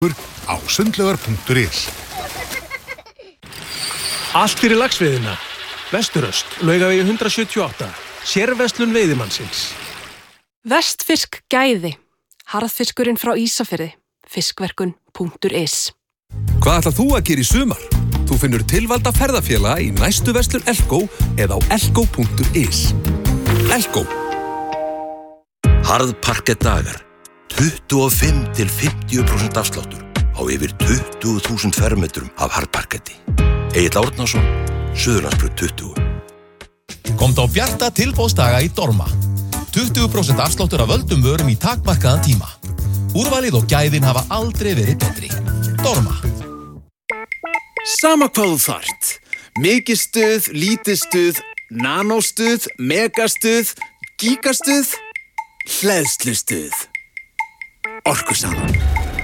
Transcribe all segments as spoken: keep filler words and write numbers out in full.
á sundlaugar punktur is. Allt fyrir laxveiðina. Vesturöst, Laugavegi hundrað sjötíu og átta. Sérverslun veiðimannsins. Vestfisk gæði. Harðfiskurinn frá Ísafirði. fiskverkun punktur is. Hvað ætlar þú að gera í sumar? Þú finnur tilvalda ferðafélaga í næstu verslun Elko eða á elko punktur is. Elko. Harðparkett dagar. tuttugu og fimm til fimmtíu prósent afsláttur á yfir tuttugu þúsund fermetrum af harðparketti. Egill Árnason, Suðurlandsbraut tuttugu. Komdu á bjarta tilboðsdaga í Dorma. tuttugu prósent afsláttur af völdum vörum í takmarkaðan tíma. Úrvalið og gæðin hafa aldrei verið betri. Dorma. Sama hvað þú þarft. Mikið stuð, lítið stuð, nanóstuð, megastuð, gigastuð, hleðslustuð. Orkusalan.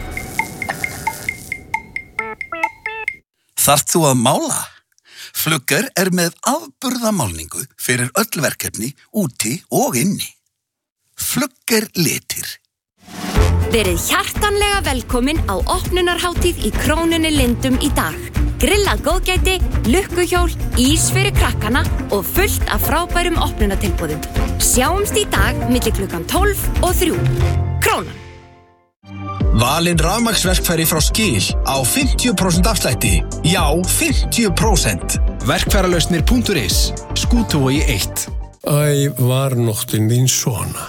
Þarft þú að mála? Flugger er með afburðamálningu fyrir öll verkefni úti og inni. Flugger litir. Verið hjartanlega velkomin á opnunarhátíð í Krónunni Lindum í dag. Grillað góðgæti, lukkuhjól, ís fyrir krakkana og fullt af frábærum opnunartilboðum. Sjáumst í dag milli klukkan tólf og þrjú. Krónan. Valinn rafmagnsverkfæri frá Skil á fimmtíu prósent afslætti. Já, fimmtíu prósent. Verkfæralausnir punktur is. Skútuvogi eitt. Æ, var nóttin þín svona?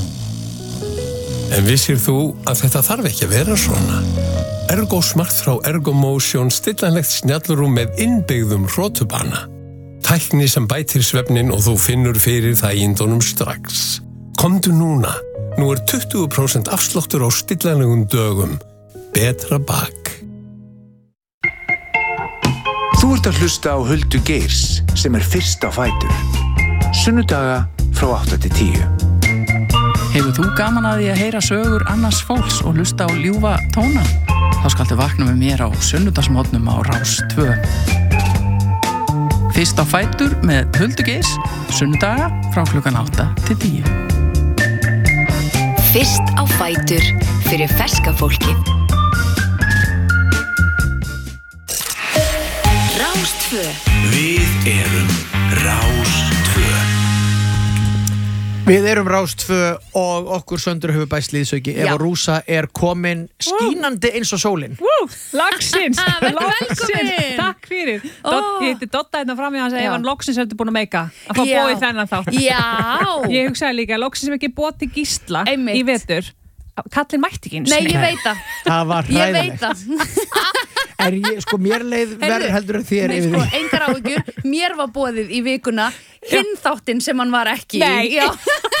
En vissir þú að þetta þarf ekki að vera svona? Ergo Smart frá Ergomotion stillanlegt snjallrúm með innbyggðum hrotubana. Tækni sem bætir svefnin og þú finnur fyrir þægindunum strax. Komdu núna. Nú er tuttugu prósent afsláttur á stillanlegum dögum. Betra bak. Þú ert að hlusta á Huldu Geirs sem er fyrst á fætur. Sunnudaga frá átta til tíu. Hefur þú gaman að því að heyra sögur annars fólks og hlusta á ljúfa tóna? Þá skaltu vakna með mér á sunnudagsmorgnum á Rás tvö. Fyrst á fætur með Huldu Geirs, sunnudaga frá klukkan átta til tíu. Fyrst á fætur fyrir ferska fólki. Rás tvö. Við erum Rás tvö. Við erum Rás tvö og okkur Söndru hefur bæst liðsauki. Eva Rúsa er komin skínandi eins og sólin. Woo, lagsins, lagsins, takk fyrir. Dot, ég heiti Dotta hérna fram í hans að Eva loksins ertu búin að meika að fá bóið þennan þátt. Já. Ég hugsaði líka, loksins hef ekki bóð til Gísla Einmitt. Í vetur. Kallinn mætti ekki einu Nei, sinni. ég veit það. Það var Ég hræðilegt. veit það. Er ég, sko, mér leið verður heldur en þér Nei, yfir sko, því. engar áhyggjur. Mér var boðið í vikuna hinn þáttinn sem hann var ekki í. Nei. Já.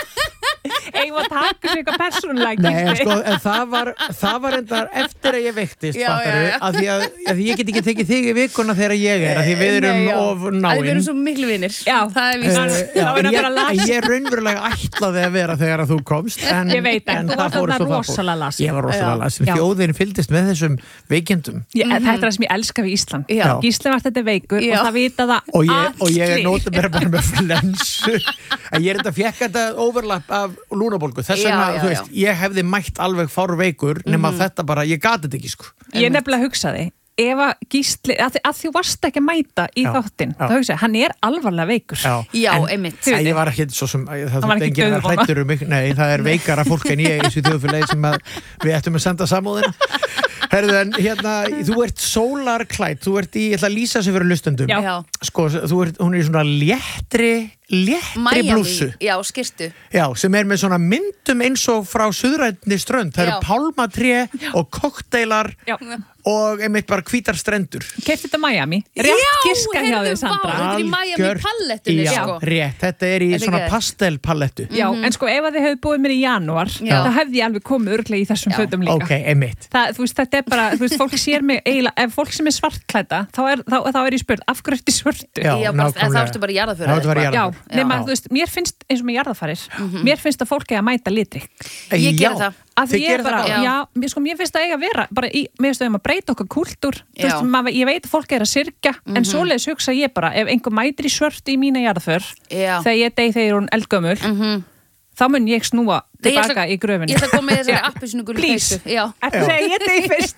Eigum að taka sig eitthvað persónulega. Nei, en sko, en það var, það var endar eftir að ég veiktist, Já, fattaru, já, já. að því að, að því ég get ekki tekið þig í vikuna þegar ég er, að því við erum Nei, já. of náin. Að við erum svo miklu vinir. Já, það er víst. Uh, já, Það verður en ég, bara las. en ég raunverulega ætlaði að vera þegar að þú komst en, Ég veit það, en þú það varst fór þarna svo það fór. rosalega lasin. Ég var rosalega Já. lasin, Já. þjóðin fylgdist með þessum veikindum Ég, Þetta er það sem ég elska við Ísland. Já. Gísli var þetta veikur Já. og það vita það og ég, og ég er allir. nótum bara bara með flensu en ég er þetta fekk þetta overlap af lúnabólgu þess Já, vegna, já, þú veist, ég hefði mætt alveg fárveikur nema þetta bara, ég gat þetta ekki sko Ég nefnilega hugsaði ef að Gísli, að, því- að þú varst ekki að mæta í Já, þáttinn, já. þá hugsaði, hann er alvarlega veikur. Já, Já, en, einmitt. en ég var ekki svo sem það Hann var þurfti ekki enginn að vera dauðvona. hræddur um mig nei, það er veikara fólk en ég í þessu þjóðfélagi sem að við ættum að senda samúðina Herðu, en hérna, þú ert sólarklædd, þú ert í, ég ætla að lýsa sig fyrir hlustendum Já. sko, þú ert, hún er í svona léttri léttri Miami. blússu Já, skyrtu. Já, sem er með svona myndum eins og frá suðrænni strönd. Það Já. eru pálmatré og kokteilar Já. og einmitt bara hvítar strendur. Keypti þetta Miami. Rétt giska hjá heyrðu, þér, Sandra. vá. Þetta er í Miami Algjört- pallettunni, Já, sko. rétt. Þetta er í Þetta er svona ekki- pastelpalettu. Já, en sko ef að þið hefðu búið mér í janúar, Já. þá hefði ég alveg komið örglega í þessum fötum líka. Ok, einmitt. Það, þú veist, þetta er bara, þú veist, fólk sér mig eiginlega, ef fólk sem er svartklædda, þá er, þá, þá er ég spurð, af hverju ertu í svörtu? Já, Já, bara, en nákvæmlega. það ertu bara jarðaföru. Það ertu bara Já, jarðarför. nema, Já. þú veist, mér finnst eins og með jarðafarir, mér finnst að fólk eiga að mæta litrik. Ég Já, geri það. Að því þið ég gerið bara, það já, bara. mér, sko, mér finnst það eiga að vera, bara í, mér finnst það eiga að breyta okkar kúltúr, þú Já. veist, maður, ég veit að fólk er að syrgja, en svoleiðis hugsa ég bara, ef einhver mætir í svörtu í mína jarðaför, Já. þegar ég dey þegar hún eldgömmul, Mhm. þá mun ég snúa Nei, ég tilbaka ætla- í gröfinni. Ég ætla að koma með þessari appelsínu gulu Please. peysu. Já. Ertu að segja ég þig fyrst?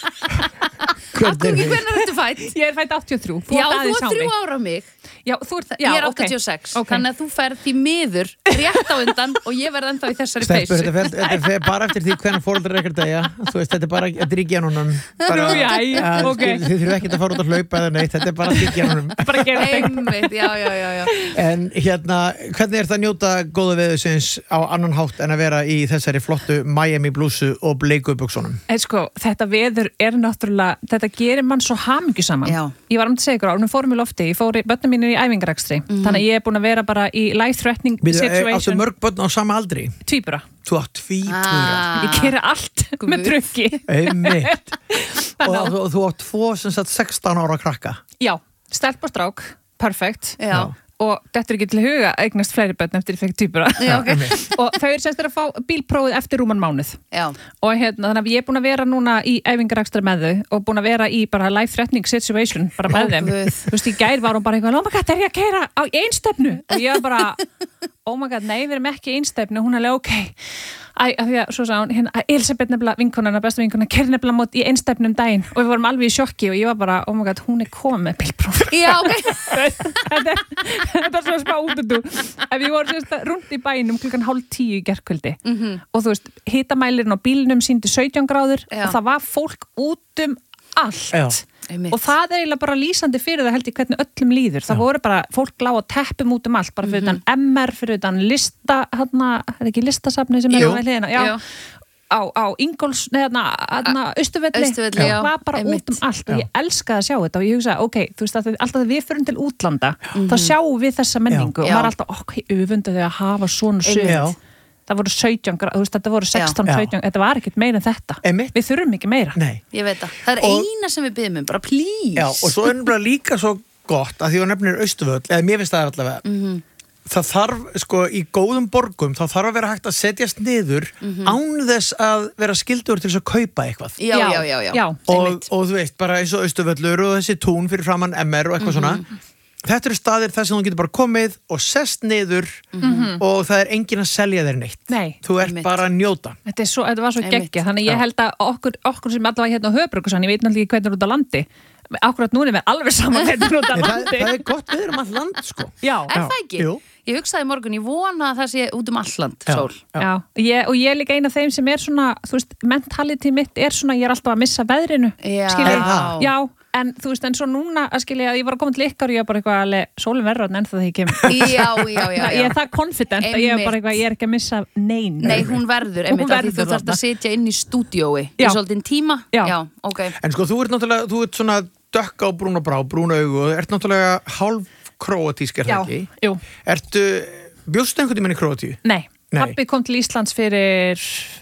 Akkur ekki, hvernig ertu fætt? Ég er fætt áttatíu og þrjú. Já, þú er þrjú ára á mig. Já, þú ert, já, Ég er ok. áttatíu og sex, Ok. þannig að þú ferð því miður rétt á undan og ég verð ennþá í þessari Stelpur, peysu. þetta fer, þetta fer bara eftir því hvernig fóreldrar ekkert degja. Þú veist, þetta er bara, þetta er í genunum. Bara, Nú, jæja, að, ok. Þið þurfum ekkert að fara út að hlaupa eða neitt, þetta er bara í genunum. Bara gera Einmitt, já, já, já, já. En hérna, hvernig er það að njóta góða veðursins á annan hátt en að vera í þessari flottu Miami blúsu og bleiku buxunum? En sko, þetta veður er náttúrulega, þetta gerir mann svo hamingjusaman. Já. Ég var um til að segja ykkur, ánum fórum í lofti, ég fór í, börnum mínir í æfingarekstri, þannig að ég er búin að vera bara í life-threatening Við áttu situation. mörg börn á sama aldri? Tvíbura. Þú átt tvíbura. Ah. Ég geri allt með trukki. Einmitt. og, og þú átt tvo sem sagt sextán ára krakka. Já, stelp og strák, perfect. Já. Og þetta er ekki til huga að eignast fleiri börn eftir ég fekk tvíbura. Já, ok. Og þau eru semst að fá bílprófið eftir rúman mánuð. Já. Og hérna, þannig að ég er búin að vera núna í æfingarekstra með þau og búin að vera í bara life-threatening situation, bara með Ó, þeim. Guð. Þú veist, í gær var hún bara eitthvað, oh my god, er ég að keira á einstefnu? Og ég var bara, oh my god, nei, við erum ekki í einstefnu. Hún er alveg, ok. Æ, af því að, svo sagði hún, hérna, Elisabeth nefnilega vinkonana, besta vinkonana, keiri nefnilega mót í einstefnum daginn og við vorum alveg í sjokki og ég var bara, oh my god, hún er komið með bílpróf. Já, ok. þetta, er- þetta er svo spá út og þú. Ef ég voru sérst rúnd í bænum klukkan hálf tíu í gerkvöldi Mhm. og þú veist, hitamælirinn á bílnum sýndi sautján gráður Já. og það var fólk út um allt. Já. Einmitt. Og það er eiginlega bara lýsandi fyrir það held ég hvernig öllum líður. Það voru bara, fólk lá á teppum út um allt, bara fyrir utan M R, fyrir utan lista, hérna, er ekki listasafni sem er Jú. á hliðina? Já. Jú. Á, á Ingóls, neðna, hérna, Austurvelli. Austurvelli, já. Það var bara Einmitt. út um allt og ég elskaði að sjá þetta og ég hugsaði, ok, þú veist að alltaf þegar við förum til útlanda, þá sjáum við þessa menningu og Já. maður er alltaf, ok, öfundu þau að hafa svona sög. Já. Það voru sautján, gra- þú veist, þetta voru sextán, Já. sautján, þetta var ekkert meira en þetta. Einmitt. Við þurfum ekki meira. Nei. Ég veit það. Það er Og- eina sem við byggjum um, bara please. Já, og svo er nefnilega líka svo gott að því að nefnir Austurvöll, eða mér finnst það allavega, Mhm. það þarf, sko, í góðum borgum, þá þarf að vera hægt að setjast niður án þess að vera skildur til þess að kaupa eitthvað. Já, já, já, já. Já. Og, og þú veist, bara eins og Austurvöllur og þessi tún fyrir framann M R og eitthvað svona. Þetta eru staðir þar sem þú getur bara komið og sest niður og það er enginn að selja þér neitt. Nei. Þú ert Einmitt. bara að njóta. Þetta, er svo, þetta var svo Einmitt. geggja, þannig ég held að okkur, okkur sem allavega hérna á höfbrukusann, ég veit náttúrulega ekki hvernig er út á landi, akkurat núna er við alveg saman hvernig er út á Nei, það, landi. það er gott við erum all land, sko. Já, Er það ekki? Jú. Ég hugsaði í morgun, ég vona að það sé út um alland, Já. sól. já. Ég, og ég er líka eina af þeim sem er svona, þú veist, mentality mitt er svona, ég er alltaf að missa veðrinu, Já. skilji, Er það? já, en þú veist, en svo núna, að skilja, ég var að koma til ykkar og ég var bara eitthvað alveg, sólum verður en það því ég kem. Já, já, já, já. Ég er það confident að ég er bara Einmitt. eitthvað, ég er ekki að missa nein. Nei, hún verður, einmitt, Hún af því verður þú þarft þarna. að sitja inn í stúdiói. Já. Í svolítinn tíma. Já. Já, ok. En sko, þú ert náttúrulega, þú ert svona dökk á brún og brá, brún augu og ert náttúrulega hálf króatísk, er Já, það ekki? jú. Ertu, bjóstu einhvern tímann í Króatíu? Nei, Nei. pappi kom til Íslands fyrir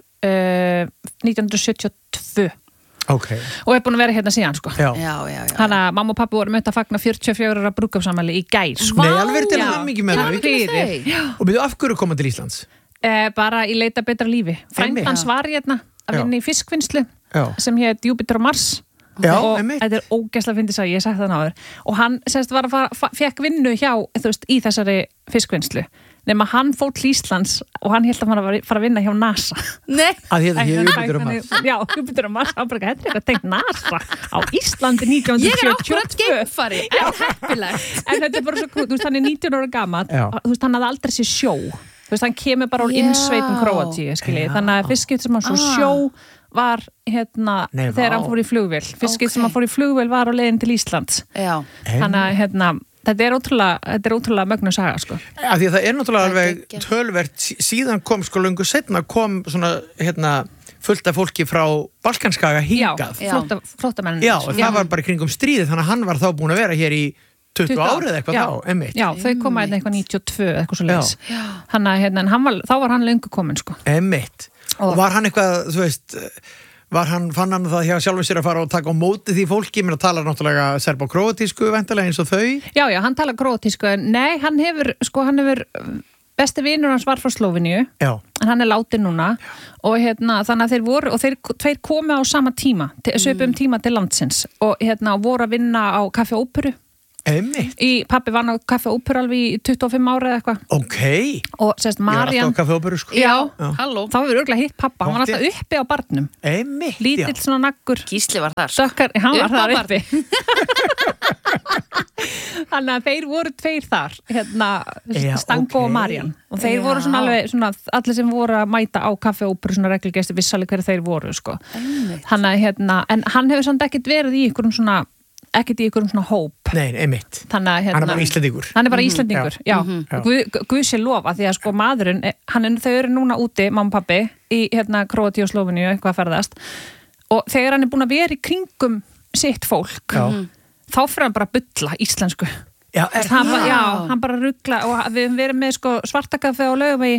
uh, nítján hundruð sjötíu og tvö Ok. og er búin að vera hérna síðan, sko. Já. Já, já, já. Þannig að mamma og pappi voru mönt að fagna fjörutíu og fjögurra ára brúðkaupsafmæli í gær, sko. Nei, alveg til Já. það mikið með Takk þau. fyrir. Og byrju, af hverju koma til Íslands? Eh, bara í leita betra lífi. Frændans Já. var hérna að Já. vinna í fiskvinnslu Já. sem hétt Júpiter og Mars. Já, og einmitt. þetta er ógeðslega fyndið að ég hef sagt það náður og hann semst var að fara, fa- fekk vinnu hjá þú veist, í þessari fiskvinnslu nema hann fór til Íslands og hann held að fara að fara að vinna hjá NASA. Nei. Að hérna, ég Æ, Júpíter og þannig- Mars. Já, Júpiter og Mars, hann bara, þetta er eitthvað tengt NASA á Íslandi nítján Ég hundruð er sjötíu og akkurat tvö. geimfari, en heppilegt. En þetta er bara svo, þú veist, hann er nítján ára gamall, Já. þú veist, hann hafði aldrei sér sjó. Þú veist, hann kemur bara úr Já. innsveitum Króatíu, skiljið. Þannig að fyrst skipt sem hann svo Ah. sjó var hérna, Nei, þegar vá. hann fór í flugvél. Fyrst skipt Ok. sem hann fór í flugvél var á leiðin til Íslands. Já. Þannig að, hérna, þetta er ótrúlega, þetta er ótrúlega mögnu saga, sko. Af því að það er náttúrulega Það er alveg geggjað. tölvert, sí- síðan kom sko löngu setna kom svona, hérna, fullt af fólki frá Balkanskaga Já, hingað. Já. flotta, flottamenn. Já, og það var bara í kringum stríðið, þannig að hann var þá búin að vera hér í tuttugu árið eða eitthvað já. þá, emmitt. Já, þau koma hérna eitthvað níutíu og tvö, eitthvað svo leiðis. Þannig að, hérna, en hann var, þá var hann löngu komin, sko. Emmitt. Og var hann eitthvað, þú veist, var hann, fann hann það hjá sjálfur sér að fara og taka á móti því fólki, menn að tala náttúrulega serb- og króatísku væntanlega eins og þau? Já, já, hann tala króatísku, en nei, hann hefur, sko, hann hefur, besti vinur hans var frá Slóveníu, Já. en hann er látinn núna og hérna, þannig að þeir voru, og þeir tveir komu á sama tíma, svipum tíma til landsins og hérna, voru að vinna á Kaffi Óperu Einmitt. Í pappi vann á Kaffi Óperu alveg í tuttugu og fimm ára eða eitthvað. Ok. Og sérst Marían. Ég var alltaf á Kaffi Óperu sko. Já, já. Halló. Þá hefur örugglega hitt pappa, hann var alltaf uppi á barnum. Einmitt, lítill svona naggur. Gísli var þar. Dökkar, hann var Upp á þar barn. uppi. Þannig að þeir voru tveir þar, hérna, Já, Stanko ok. og Marían. Og þeir Já. voru svona alveg, svona, allir sem voru að mæta á Kaffi Óperu, svona reglugesti, vissi alveg hverju þeir voru, sko. Þannig að, hérna, en hann hefur samt ekkert verið í einhverjum svona, ekkert í einhverjum svona hóp. Nei, einmitt. Þannig að, hérna, Hann er bara Íslendingur. Hann er bara Mhm. Íslendingur, Já. já. Mhm. Já. Guð, Guð sé lofa, því að sko maðurinn, hann er, þau eru núna úti, mamma og pappi, í hérna Króatíu og Slóveníu, eitthvað að ferðast. Og þegar hann er búin að vera í kringum sitt fólk, Já. þá fyrir hann bara að bulla íslensku. Já, Þess, hann, bara, já, hann bara ruggla og við höfum verið með sko svartakaffi á Laugavegi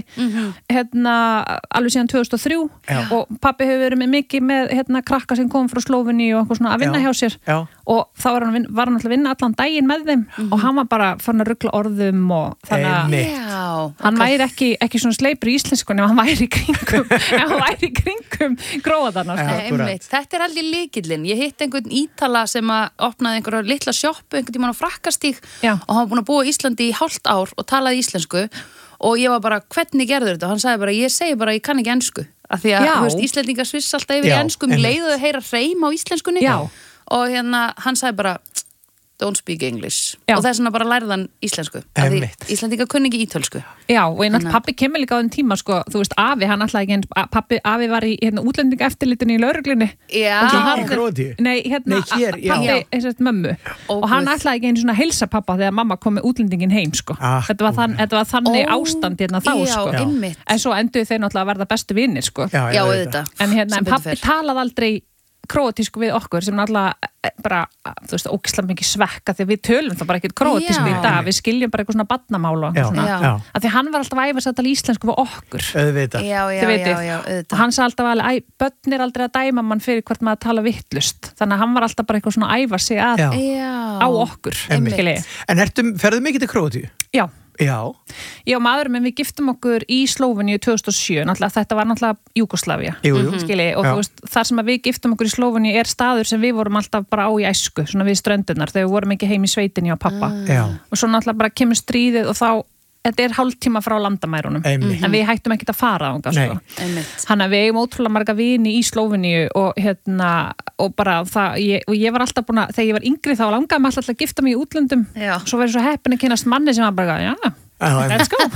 hérna alveg síðan tvö þúsund og þrjú Já. og pappi hefur verið með mikið með hérna krakka sem kom frá Slóveníu og eitthvað svona að vinna Já. hjá sér Já. og þá var hann, vin- var hann alltaf að vinna allan daginn með þeim og hann var bara fann að ruggla orðum og þannig að Einmitt. Já, hann væri ekki, ekki svona sleipur í íslenskunni ef hann væri í kringum ef hann væri í kringum gróðarna sko. Einmitt. Þetta er allir lykillinn. Ég hitt einhvern Ítala sem að opnaði einhverja litla sjoppu einhvern tímann á Frakkastíg og hann var búin að búa í Íslandi í hálft ár og talaði íslensku og ég var bara, hvernig gerður þetta? Og hann sagði bara, ég segi bara, ég kann ekki ensku af því að, Já. þú veist, Íslendingar sviss alltaf yfir í Já, enskum, einmitt. leiðu þau heyra hreim á íslenskunni Já. og hérna, hann sagði bara don't speak English Já. og þess vegna bara lærðan íslensku af því Einmitt. Íslendingar kunni ekki ítölsku. Já, og ég náttúrulega Þannig að- pappi kemur líka á þenn tíma sko, þú veist, afi, hann alltaf ekki eins pappi, afi var í hérna, útlendinga eftirlitinu í lauruglunni Já. og Í hann, Króatíu? nei, hérna, Nei, hér, já. pappi, þess að mömmu Ó, og hann Guð. alltaf ekki einu svona heilsa pappa þegar mamma kom með útlendingin heim sko. Ah, þetta, var þann, þetta var þannig Ó, ástand hérna þá já, sko. einmitt. En svo enduðu þeir náttúrulega að verða bestu vinnir sko. Já, Já, auðvitað. En, hérna, Sem en betur pappi fer. talaði aldrei króatísku við okkur sem náttúrulega eh, bara, þú veist, ógislega mikið svekka því að við tölum það bara ekkert króatísku Já. í dag, við skiljum bara eitthvað svona badnamála og Já, eitthvað svona. Já. já. Af því hann var alltaf að æfa sér að tala íslensku við okkur. Auðvitað. Já, já, Þið vitið. já, já, Og auðvitað. hann sagði alltaf alveg, æ, börn er aldrei að dæma mann fyrir hvort maður tala vittlust. Þannig að hann var alltaf bara eitthvað svona að æfa sig að Já. Já. á okkur. Einmitt. skiljiði. En ertu, ferðu mikið til Króatíu? Já. Já. Ég og maðurum, en við giftum okkur í Slóveníu tvö þúsund og sjö, náttúrulega þetta var náttúrulega Júgoslavía, Jú, jú. skiljiði, og Já. þú veist, þar sem að við giftum okkur í Slóveníu er staður sem við vorum alltaf bara á í æsku, svona við ströndunar, þegar við vorum ekki heim í sveitinni á pappa, Já. og svo náttúrulega bara kemur stríðið og þá, þetta er hálftíma frá landamærunum, Einmitt. en við hættum ekkert að fara á Nei. sko. Einmitt. Þannig að við eigum ótrúlega marga vini í Slóveníu og hérna, og bara það, ég, og ég var alltaf búin að, þegar ég var yngri þá langaði mig alltaf að gifta mig í útlöndum, Já. svo verður svo heppin að kynast manni sem var bara, já, Já, let's go.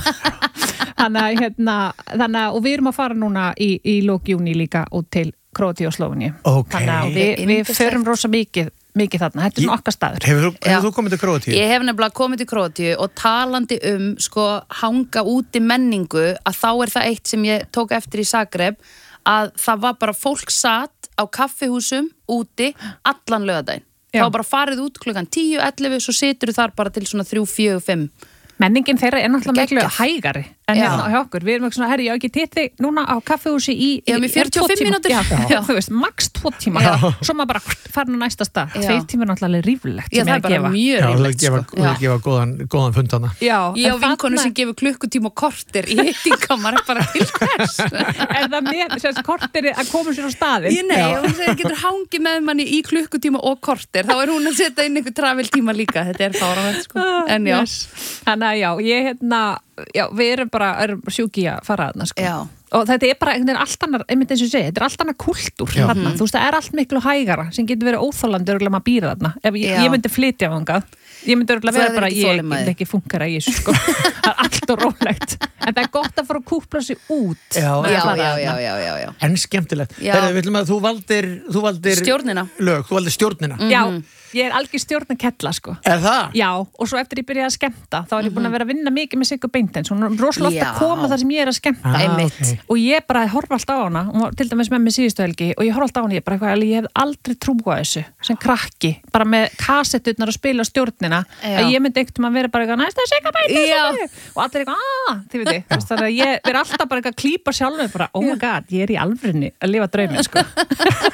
þannig að, hérna, þannig að, og við erum að fara núna í, í lók júní líka út til Króatíu og Slóveníu. Ok. Þannig að við, við Yndislegt. förum rosa mikið, mikið þarna, þetta er svona okkar staður. Hefur þú, Já. hefur þú komið til Króatíu? Ég hef nefnilega komið til Króatíu og talandi um sko hanga úti menningu að þá er það eitt sem ég tók eftir í Zagreb að það var bara fólk satt á kaffihúsum úti allan laugardaginn. Já. Það var bara farið út klukkan tíu, ellefu svo situr þar bara til svona þrjú, fjögur, fimm. Menningin þeirra er náttúrulega miklu Geggjað. hægari en Já. hérna hjá okkur. Við erum ekki svona, herri, ég á ekki til þig núna á kaffihúsi í... Já, með í- fjörutíu og tvo fimm tíma. mínútur. Já, Já. þú veist, max tvo tíma. Já. Svo maður bara farin á næsta stað. Já. Tveir tíma er náttúrulega ríflegt Já, sem það er er bara að gefa. mjög Já, þú vil ríflegt gefa, sko. þú vil gefa góðan, góðan fund hana. Já, Ég á en vinkonu þarna- sem gefur klukkutíma og korter í hittingamar bara til hvers. Er það með, sem sagt, kortir að koma sér á staðinn? Ég nei, og hún segir getur hangið með manni í klukkutíma og korter, þá er hún að setja inn einhver traveltíma líka, þetta er fáravert sko. En já, Yes. Þannig að já, ég hérna, já, við erum bara, erum sjúki að fara þarna, sko. Já. Og þetta er bara, þetta er allt annar, einmitt eins og ég segi, þetta er allt annar kultúr Já. þarna. Þú veist, það er allt miklu hægara sem getur verið óþólandi örgulega maður býra þarna. Ef ég, Já. ég myndi flytja á þangað, ég myndi örgulega Þú vera hefðir bara, ekki ég þolinmæði. myndi ekki funkara í þessu, sko. Það er allt og rólegt. En það er gott að fara að kúpla sig út. Já. með já, að fara já, þarna. já, já, já, já. En skemmtilegt. Já. Herðu, við ætlum að þú valdir, þú valdir Stjórnina. lög, þú valdir stjórnina. Já, ég er algjör stjórnarkella, sko. Er það? Já, og svo eftir ég byrjaði að skemmta þá er ég búin að vera að vinna mikið með Siggu Beintens hún er rosalega Já. oft að koma þar sem ég er að skemmta Ah, Einmitt. ok. og ég bara horfa alltaf á hana hún var til dæmis með mig síðustu helgi og ég horfa alltaf á hana ég, bara, eitthvað, ég hef aldrei trúið þessu sem krakki, bara með kassettutnar og spila stjórnina, Já. að ég myndi ekkert að vera bara eitthvað, næsta Sigga Já. Beintens og allir eitthvað, aaa, þið veitir þannig að ég er alltaf bara eitthvað að klípa sjálfur bara, oh my god, ég er í alvörinni að lifa drauminn, sko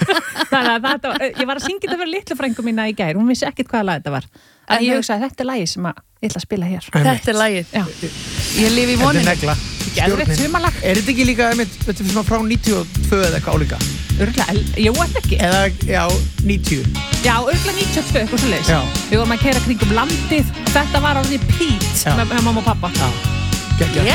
Þannig að þetta var, ég var að syngja þetta fyrir litlu frængu mína í gær, hún vissi ekkert hvaða lag þetta var. En ég hugsaði, þetta er lagið sem að ég ætla að spila hér. Þetta er lagið. Já. Ég lifi í voninu. Þetta er negla. Geðveikt sumarlag. Er þetta ekki líka, þetta er svona frá níutíu og tvö eða eitthvað álíka? Örgulega, jú, er ekki. Eða, já, níutíu. Já, örgulega níutíu og tvö, eitthvað svo leiðis. Já. Við vorum að keyra kringum landið og þetta var orðið Pete með, með mamma og pappa. Já. Gekkja.